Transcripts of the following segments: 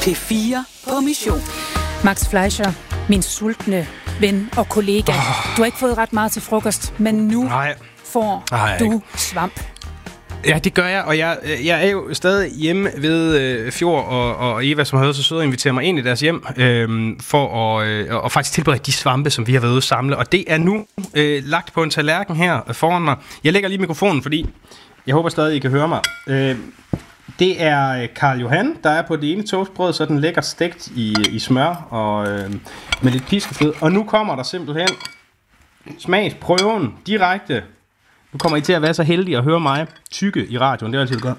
P4 på mission. Max Fleischer, min sultne ven og kollega. Du har ikke fået ret meget til frokost, men nu får du svamp. Ja, det gør jeg, og jeg er jo stadig hjemme ved Fjord og Eva, som har været så søde at invitere mig ind i deres hjem, for at faktisk tilberede de svampe, som vi har været ude at samle. Og det er nu lagt på en tallerken her foran mig. Jeg lægger lige mikrofonen, fordi jeg håber stadig, I kan høre mig. Det er Karl Johan, der er på det ene toastbrød, så den lækker stegt i smør og med lidt piskefløde. Og nu kommer der simpelthen smagsprøven direkte. Nu kommer I til at være så heldige at høre mig tykke i radioen. Det er altid godt.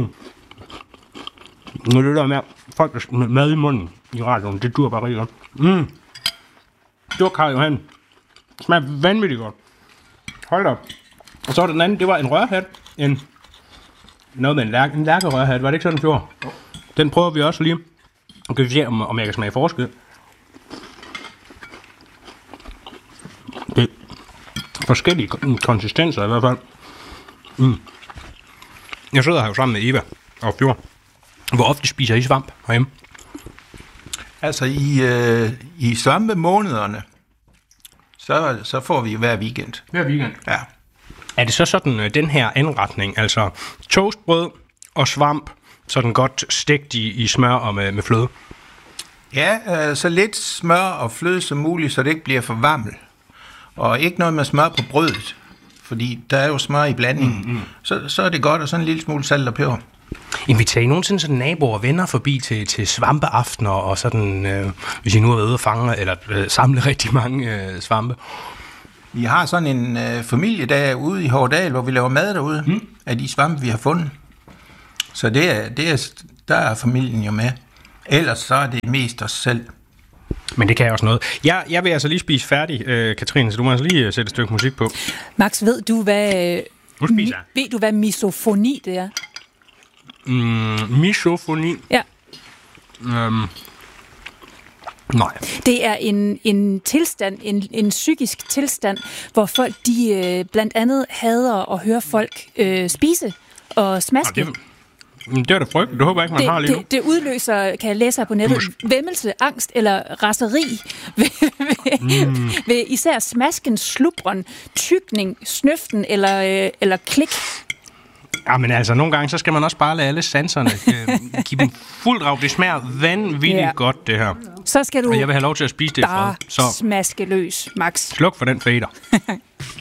Nu er det der med folk med mad i munden i radioen. Det dur bare rigtig godt. Det var Karl Johan. Det smager vanvittigt godt. Hold da op. Og så var den anden, det var en rørhat. Noget med en lærkerørhat. Var det ikke sådan, Fjord? Den prøver vi også lige. Og kan vi se, om jeg kan smage forskel. Det er forskellige konsistenser i hvert fald. Jeg sidder her jo sammen med Eva og Fjord. Hvor ofte spiser I svamp herhjemme? Altså i svampemånederne, så får vi hver weekend. Hver weekend? Ja. Er det så sådan den her anretning, altså toastbrød og svamp, sådan godt stegt i smør og med fløde? Ja, så lidt smør og fløde som muligt, så det ikke bliver for varmt. Og ikke noget med smør på brødet, fordi der er jo smør i blandingen. Så er det godt, og sådan en lille smule salt og peber. Inviterer I nogensinde sådan naboer og venner forbi til svampeaftener, og sådan, hvis I nu er ude at fange, eller samle rigtig mange svampe? Vi har sådan en familiedag ude i Hårdal, hvor vi laver mad derude af de svampe, vi har fundet. Så der er familien jo med. Ellers så er det mest os selv. Men det kan også noget. Jeg vil altså lige spise færdig, Katrine, så du må altså lige sætte et stykke musik på. Max, ved du hvad misofoni det er? Misofoni? Ja. Nej. Det er en tilstand, en psykisk tilstand, hvor folk de blandt andet hader at høre folk spise og smaske. Det er da frygteligt. Det håber jeg ikke, man har lige nu. Det udløser, kan jeg læse her på nettet, væmmelse, angst eller raseri ved især smasken, slubren, tykning, snøften eller klik. Ja, men altså, nogle gange, så skal man også bare lade alle sanserne give dem fuld drag. Det smager vanvittigt godt, det her. Så skal du og jeg vil have lov til at spise det i fred. Så smaske løs, Max. Sluk for den fader.